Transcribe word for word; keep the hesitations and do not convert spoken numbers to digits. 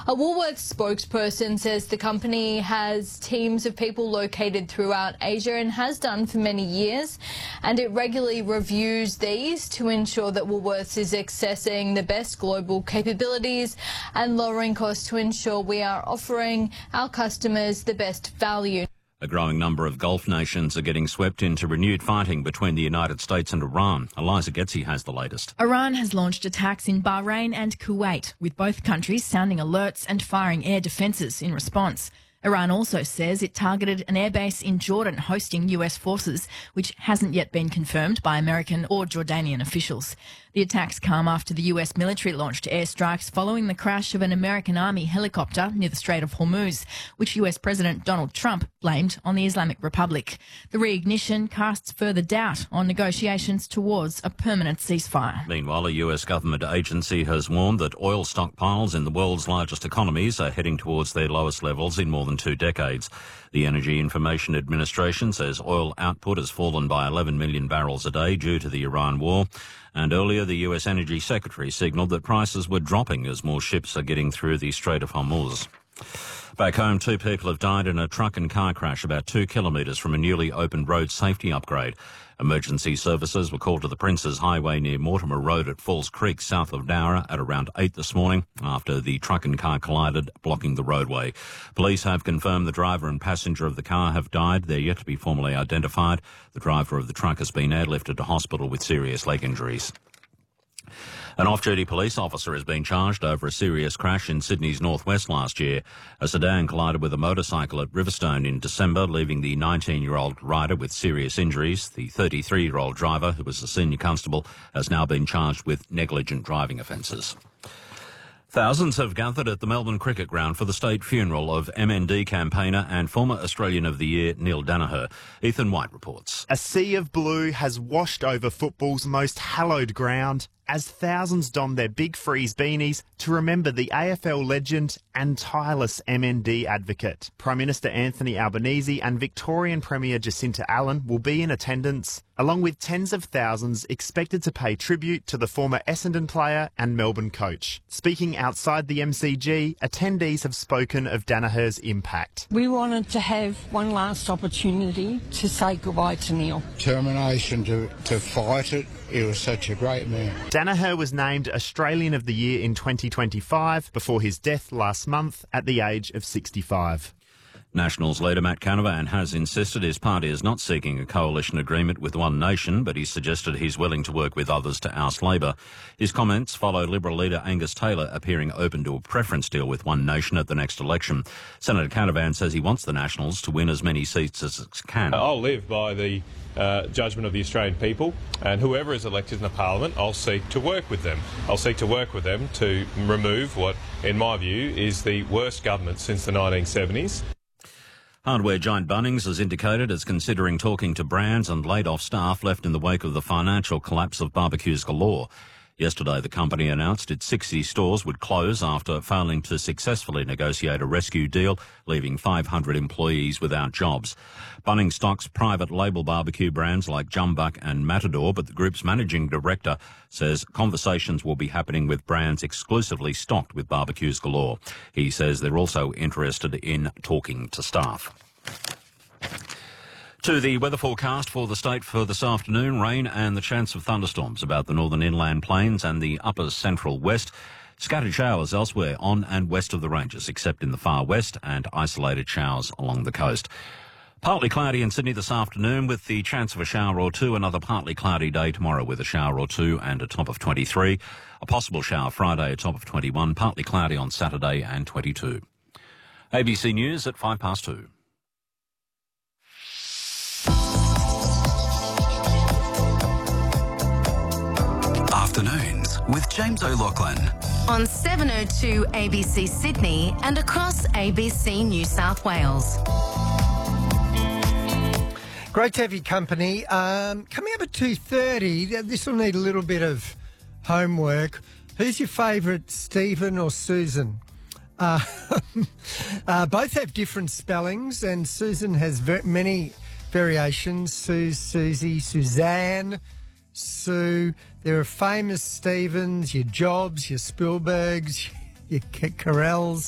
A Woolworths spokesperson says the company has teams of people located throughout Asia and has done for many years, and it regularly reviews these to ensure that Woolworths is accessing the best global capabilities and lowering costs to ensure we are offering our customers the best value. A growing number of Gulf nations are getting swept into renewed fighting between the United States and Iran. Eliza Getzi has the latest. Iran has launched attacks in Bahrain and Kuwait, with both countries sounding alerts and firing air defences in response. Iran also says it targeted an airbase in Jordan hosting U S forces, which hasn't yet been confirmed by American or Jordanian officials. The attacks come after the U S military launched airstrikes following the crash of an American Army helicopter near the Strait of Hormuz, which U S President Donald Trump blamed on the Islamic Republic. The reignition casts further doubt on negotiations towards a permanent ceasefire. Meanwhile, a U S government agency has warned that oil stockpiles in the world's largest economies are heading towards their lowest levels in more than two decades. The Energy Information Administration says oil output has fallen by eleven million barrels a day due to the Iran war. And earlier, the U S Energy Secretary signalled that prices were dropping as more ships are getting through the Strait of Hormuz. Back home, two people have died in a truck and car crash about two kilometres from a newly opened road safety upgrade. Emergency services were called to the Princes Highway near Mortimer Road at Falls Creek, south of Nowra, at around eight this morning after the truck and car collided, blocking the roadway. Police have confirmed the driver and passenger of the car have died. They're yet to be formally identified. The driver of the truck has been airlifted to hospital with serious leg injuries. An off-duty police officer has been charged over a serious crash in Sydney's northwest last year. A sedan collided with a motorcycle at Riverstone in December, leaving the nineteen-year-old rider with serious injuries. The thirty-three-year-old driver, who was a senior constable, has now been charged with negligent driving offences. Thousands have gathered at the Melbourne Cricket Ground for the state funeral of M N D campaigner and former Australian of the Year, Neil Daniher. Ethan White reports. A sea of blue has washed over football's most hallowed ground as thousands don their big freeze beanies to remember the A F L legend and tireless M N D advocate. Prime Minister Anthony Albanese and Victorian Premier Jacinta Allen will be in attendance, along with tens of thousands expected to pay tribute to the former Essendon player and Melbourne coach. Speaking outside the M C G, attendees have spoken of Daniher's impact. We wanted to have one last opportunity to say goodbye to Neil. Determination to, to fight it. He was such a great man. Daniher was named Australian of the Year in twenty twenty-five before his death last month at the age of sixty-five. Nationals leader Matt Canavan has insisted his party is not seeking a coalition agreement with One Nation, but he suggested he's willing to work with others to oust Labor. His comments follow Liberal leader Angus Taylor appearing open to a preference deal with One Nation at the next election. Senator Canavan says he wants the Nationals to win as many seats as it can. I'll live by the uh, judgment of the Australian people, and whoever is elected in the Parliament, I'll seek to work with them. I'll seek to work with them to remove what, in my view, is the worst government since the nineteen seventies. Hardware giant Bunnings has indicated it's considering talking to brands and laid-off staff left in the wake of the financial collapse of barbecues galore. Yesterday, the company announced its sixty stores would close after failing to successfully negotiate a rescue deal, leaving five hundred employees without jobs. Bunnings stocks private label barbecue brands like Jumbuck and Matador, but the group's managing director says conversations will be happening with brands exclusively stocked with barbecues galore. He says they're also interested in talking to staff. To the weather forecast for the state for this afternoon, rain and the chance of thunderstorms about the northern inland plains and the upper central west. Scattered showers elsewhere on and west of the ranges, except in the far west, and isolated showers along the coast. Partly cloudy in Sydney this afternoon with the chance of a shower or two. Another partly cloudy day tomorrow with a shower or two and a top of twenty-three. A possible shower Friday, a top of twenty-one. Partly cloudy on Saturday and twenty-two. A B C News at five past two. Afternoons with James O'Loughlin. On seven oh two A B C Sydney and across A B C New South Wales. Great to have your company. Um, coming up at two thirty, this will need a little bit of homework. Who's your favourite, Stephen or Susan? Uh, uh, both have different spellings, and Susan has very many variations. Sue, Susie, Suzanne, Sue. There are famous Stephens, your Jobs, your Spielbergs, your Carells.